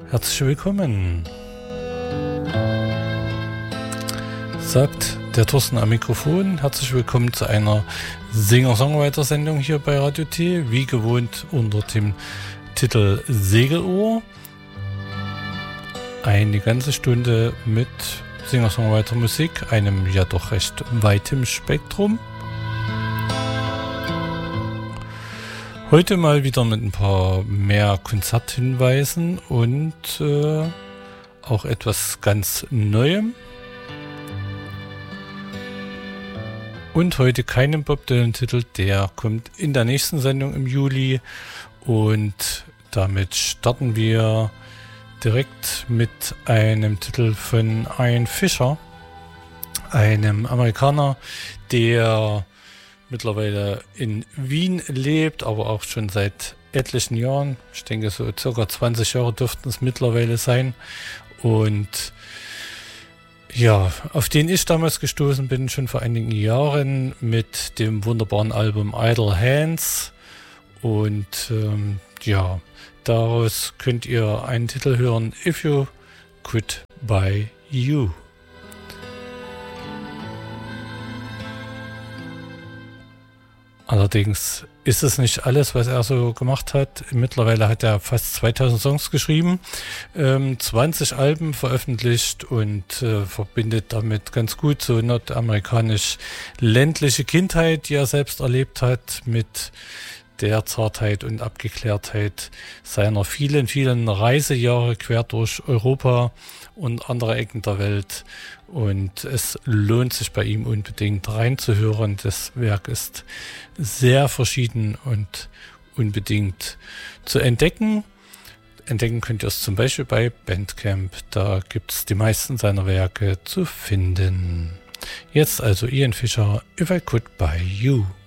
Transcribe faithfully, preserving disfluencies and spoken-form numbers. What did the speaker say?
Herzlich willkommen, sagt der Thorsten am Mikrofon. Herzlich willkommen zu einer Singer-Songwriter-Sendung hier bei Radio T, wie gewohnt unter dem Titel Segelohr. Eine ganze Stunde mit Singer-Songwriter-Musik, einem ja doch recht weitem Spektrum. Heute mal wieder mit ein paar mehr Konzerthinweisen und äh, auch etwas ganz Neuem. Und heute keinen Bob Dylan-Titel, der kommt in der nächsten Sendung im Juli. Und damit starten wir direkt mit einem Titel von Ian Fischer, einem Amerikaner, der mittlerweile in Wien lebt, aber auch schon seit etlichen Jahren. Ich denke, so circa zwanzig Jahre dürften es mittlerweile sein. Und ja, auf den ich damals gestoßen bin, schon vor einigen Jahren mit dem wunderbaren Album Idle Hands. Und ähm, ja, daraus könnt ihr einen Titel hören, If You Could Buy You. Allerdings ist es nicht alles, was er so gemacht hat. Mittlerweile hat er fast zweitausend Songs geschrieben, ähm, zwanzig Alben veröffentlicht und äh, verbindet damit ganz gut so nordamerikanisch ländliche Kindheit, die er selbst erlebt hat, mit der Zartheit und Abgeklärtheit seiner vielen, vielen Reisejahre quer durch Europa und andere Ecken der Welt. Und es lohnt sich bei ihm unbedingt reinzuhören. Das Werk ist sehr verschieden und unbedingt zu entdecken. Entdecken könnt ihr es zum Beispiel bei Bandcamp. Da gibt es die meisten seiner Werke zu finden. Jetzt also Ian Fischer, If I Could Buy You.